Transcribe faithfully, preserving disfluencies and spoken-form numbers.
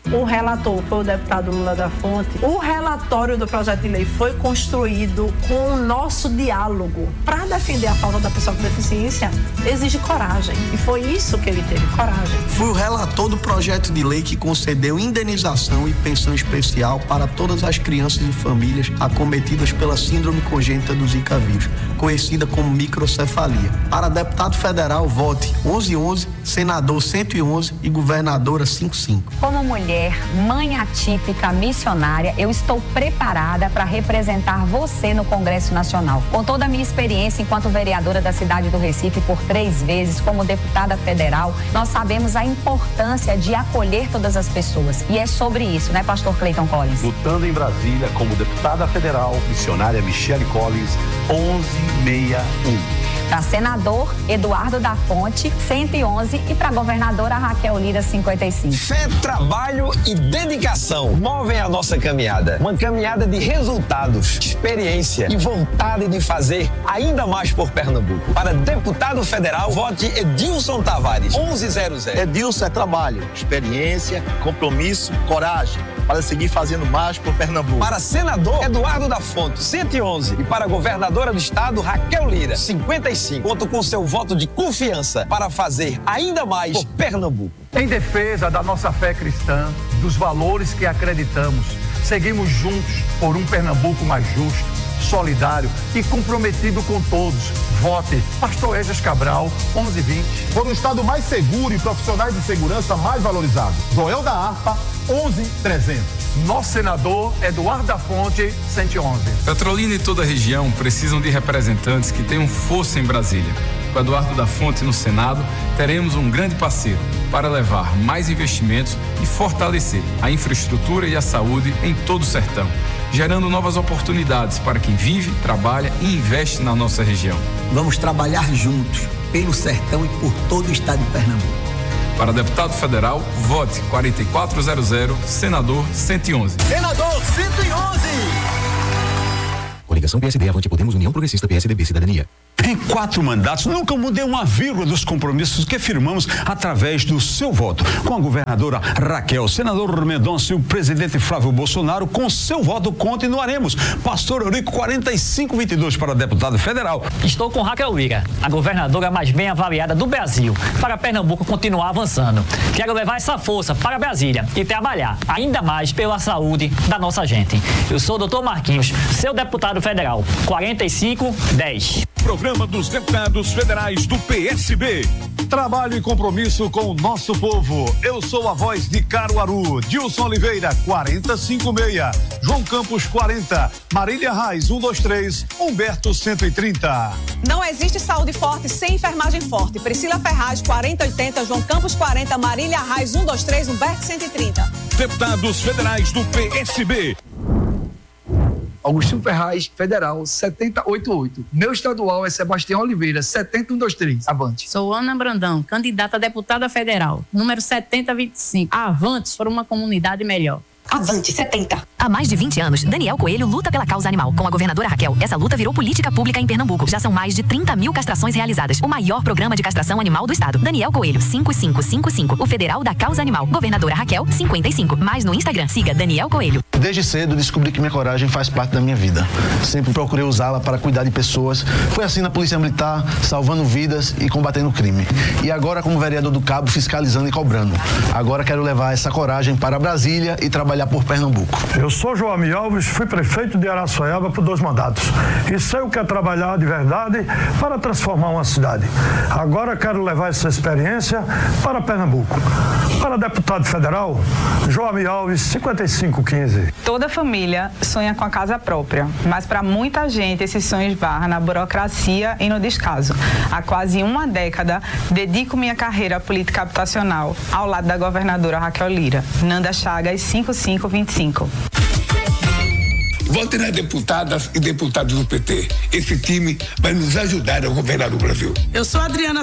O relator foi o deputado Lula da Fonte. O relatório do projeto de lei foi construído com o nosso diálogo. Para defender a pauta da pessoa com deficiência, exige coragem. E foi isso que ele teve, coragem. Fui o relator do projeto de lei que concedeu indenização e pensão especial para todas as crianças e famílias acometidas pela síndrome congênita do Zika vírus, conhecida como microcefalia. Para deputado federal, vote onze onze, senador cento e onze e governadora cinquenta e cinco. Como mulher, mãe atípica, missionária, eu estou preparada para representar você no Congresso Nacional. Com toda a minha experiência enquanto vereadora da cidade do Recife por três vezes, como deputada federal, nós sabemos a importância de acolher todas as pessoas. E é sobre isso, né, pastor Clayton Collins? Lutando em Brasília como deputada federal, missionária Michele Collins, onze sessenta e um. Para senador Eduardo da Fonte, cento e onze, e para governadora Raquel Lira, cinquenta e cinco. Fé, trabalho e dedicação movem a nossa caminhada. Uma caminhada de resultados, experiência e vontade de fazer ainda mais por Pernambuco. Para deputado federal, vote Edilson Tavares, onze zero zero. Edilson é trabalho, experiência, compromisso, coragem, para seguir fazendo mais por Pernambuco. Para senador Eduardo da Fonte, cento e onze. E para governadora do estado, Raquel Lira, cinquenta e cinco. Conto com seu voto de confiança para fazer ainda mais por Pernambuco. Em defesa da nossa fé cristã, dos valores que acreditamos, seguimos juntos por um Pernambuco mais justo, solidário e comprometido com todos. Vote Pastor Egas Cabral, onze vinte. Por um estado mais seguro e profissionais de segurança mais valorizados. Joel da Harpa, onze trezentos. Nosso senador Eduardo da Fonte, cento e onze. Petrolina e toda a região precisam de representantes que tenham força em Brasília. Com Eduardo da Fonte no Senado, teremos um grande parceiro para levar mais investimentos e fortalecer a infraestrutura e a saúde em todo o sertão, gerando novas oportunidades para quem vive, trabalha e investe na nossa região. Vamos trabalhar juntos pelo sertão e por todo o estado de Pernambuco. Para deputado federal, vote quarenta e quatro zero zero, senador cento e onze. Senador cento e onze! Coligação P S D, Avante, Podemos, União Progressista, P S D B, Cidadania. Em quatro mandatos, nunca mudei uma vírgula dos compromissos que firmamos através do seu voto. Com a governadora Raquel, senador Mendonça e o presidente Flávio Bolsonaro, com seu voto continuaremos. Pastor Eurico, quarenta e cinco vinte e dois para deputado federal. Estou com Raquel Lira, a governadora mais bem avaliada do Brasil, para Pernambuco continuar avançando. Quero levar essa força para Brasília e trabalhar ainda mais pela saúde da nossa gente. Eu sou o doutor Marquinhos, seu deputado federal, quarenta e cinco dez. Programa dos Deputados Federais do P S B. Trabalho e compromisso com o nosso povo. Eu sou a voz de Caruaru. Dilson Oliveira, quarenta e cinco seis. João Campos, quarenta. Marília Reis, cento e vinte e três. Humberto, cento e trinta. Não existe saúde forte sem enfermagem forte. Priscila Ferraz, quarenta oitenta. João Campos, quarenta. Marília Reis, cento e vinte e três. Humberto, cento e trinta. Deputados Federais do P S B. Augustinho Ferraz, federal, setenta e oito oito. Meu estadual é Sebastião Oliveira, setenta e um vinte e três. Avante. Sou Ana Brandão, candidata a deputada federal, número setenta e vinte e cinco. Avante por uma comunidade melhor. Avante setenta. Há mais de vinte anos, Daniel Coelho luta pela causa animal. Com a governadora Raquel, essa luta virou política pública em Pernambuco. Já são mais de trinta mil castrações realizadas. O maior programa de castração animal do estado. Daniel Coelho, cinco cinco cinco cinco. O federal da causa animal. Governadora Raquel, cinquenta e cinco. Mais no Instagram, siga Daniel Coelho. Desde cedo, descobri que minha coragem faz parte da minha vida. Sempre procurei usá-la para cuidar de pessoas. Foi assim na Polícia Militar, salvando vidas e combatendo o crime. E agora, como vereador do Cabo, fiscalizando e cobrando. Agora quero levar essa coragem para Brasília e trabalhar por Pernambuco. Eu sou Joami Alves, fui prefeito de Araçoiaba por dois mandatos. E sei o que é trabalhar de verdade para transformar uma cidade. Agora quero levar essa experiência para Pernambuco. Para deputado federal, Joami Alves, cinquenta e cinco quinze. Toda família sonha com a casa própria, mas para muita gente esse sonho esbarra na burocracia e no descaso. Há quase uma década, dedico minha carreira política habitacional ao lado da governadora Raquel Lira. Nanda Chagas, cinquenta e cinco vinte e cinco. Vote nas deputadas e deputados do P T. Esse time vai nos ajudar a governar o Brasil. Eu sou Adriana